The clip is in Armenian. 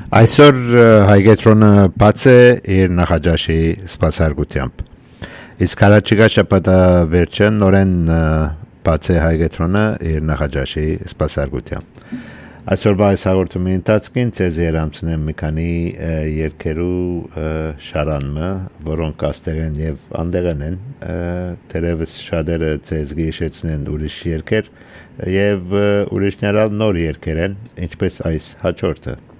Այսօր հայգետրոնը բաց է իր նախաճաշի սպասարկությամբ։ Իսկ առաջիկա շաբաթը վերջը նորեն բաց է հայգետրոնը իր նախաճաշի սպասարկությամբ։ Այսօրվա այս հաղորդումի ընթացքին ցեզ երամցնեմ մի քանի երկերու շարանը, որոնք աստեղեն եւ անդեղեն են, թերևս շատերը ցեզ գիշեցնեն ուրիշ երկեր եւ ուրիշներալ նոր երկեր են, ինչպես այս հաջորդը։